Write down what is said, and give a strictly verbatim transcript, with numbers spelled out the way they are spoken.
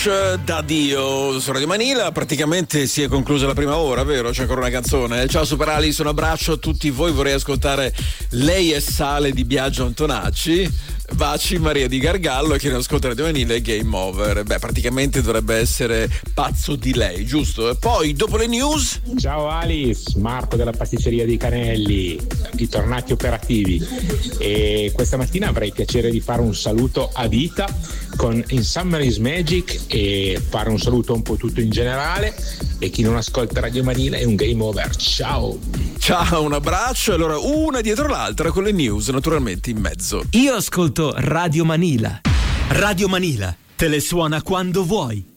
Da Dio su Radio Manila. Praticamente si è conclusa la prima ora, vero? C'è ancora una canzone. Ciao Super Alice, un abbraccio a tutti voi. Vorrei ascoltare Lei è Sale di Biagio Antonacci. Baci Maria di Gargallo. Chi non ascolta Radio Manila è game over. Beh, praticamente dovrebbe essere Pazzo di Lei, giusto? E poi dopo le news. Ciao Alice, Marco della pasticceria di Canelli, ritornati operativi. E questa mattina avrei piacere di fare un saluto a vita con In Summer is Magic e fare un saluto un po' tutto in generale, e chi non ascolta Radio Manila è un game over. Ciao ciao, un abbraccio. Allora una dietro l'altra con le news naturalmente in mezzo. Io ascolto Radio Manila. Radio Manila te le suona quando vuoi.